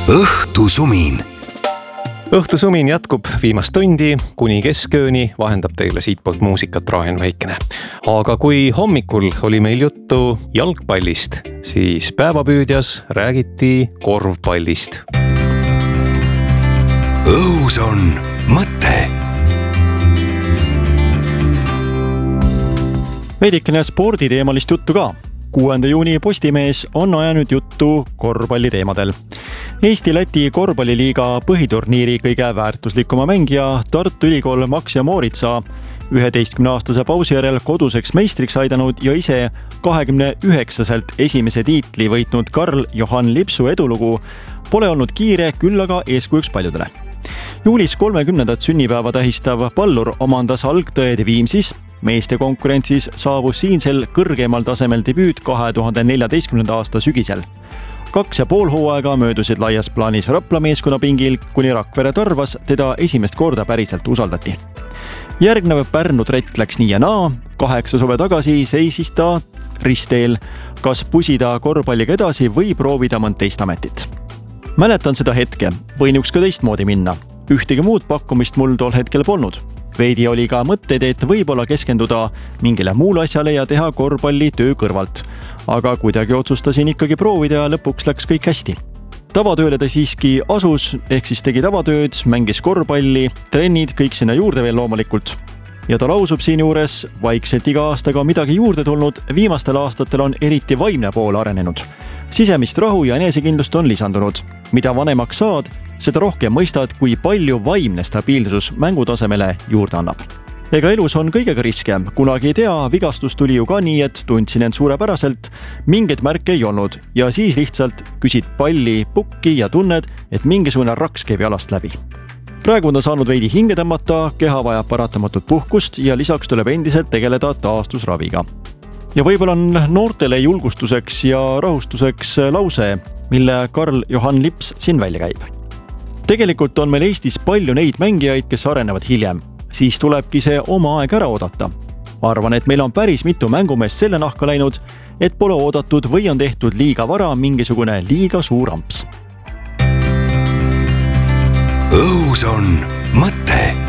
õhtusumin. Õhtusumin jätkub viimast tundi kuni keskööni, vahendab teile siitpoolt muusikat Raajan Väikene. Aga kui hommikul oli meil juttu jalgpallist, siis päevapüüdjas räägiti korvpallist. Õhus on mõte. Veidikene sporditeemalist juttu ka. 6. juuni Postimees on ajanud juttu korvpalliteemadel. Eesti-Läti korvpalliliiga põhiturniiri kõige väärtuslikuma mängija Tartu Ülikool Max ja Mooritsa 11-aastase pausi järel koduseks meistriks aidanud ja ise 29-selt esimese tiitli võitnud Karl-Johan Lipsu edulugu pole olnud kiire, küll aga eeskujuks paljudele. Juulis 30. sünnipäeva tähistav pallur omandas algtõed Viimsis. Meeste konkurentsis saabus siinsel kõrgemal tasemel debüüt 2014. aasta sügisel. 2,5 hooaega möödusid laias plaanis Rapla meeskonna pingil, kuni Rakvere Tarvas teda esimest korda päriselt usaldati. Järgnev Pärnu trett läks nii ja naa. 8 suve tagasi seisis ta ristteel, kas pusida korvpalliga edasi või proovida mõnd teist ametit. Mäletan seda hetke, võin üks ka teistmoodi minna. Ühtegi muud pakkumist mul tol hetkel polnud. Veidi oli ka mõtteid, et võib-olla keskenduda mingile muule asjale ja teha korvpalli töö kõrvalt. Aga kuidagi otsustasin ikkagi proovida ja lõpuks läks kõik hästi. Tavatööle ta siiski asus, ehk siis tegi tavatööd, mängis korvpalli, trennid, kõik sinna juurde veel loomulikult. Ja ta lausub siin juures, vaikselt iga aastaga midagi juurde tulnud, viimastel aastatel on eriti vaimne pool arenenud. Sisemist rahu ja enesekindlust on lisandunud. Mida vanemaks saad, seda rohkem mõistad, kui palju vaimne stabiilsus mängutasemele juurde annab. Ega elus on kõigega riske, kunagi ei tea, vigastus tuli ju ka nii, et tundsin end suurepäraselt, mingeid märke ei olnud ja siis lihtsalt küsid palli pukki ja tunned, et mingisugune raks käib jalast läbi. Praegu on ta saanud veidi hinge tõmmata, keha vajab paratamatut puhkust ja lisaks tuleb endiselt tegeleda taastusraviga. Ja võib-olla on noortele julgustuseks ja rahustuseks lause, mille Karl-Johan Lips siin välja käib. Tegelikult on meil Eestis palju neid mängijaid, kes arenevad hiljem. Siis tulebki see oma aeg ära oodata. Arvan, et meil on päris mitu mängumeest selle nahka läinud, et pole oodatud või on tehtud liiga vara mingisugune liiga suur amps. Õhus on mõte.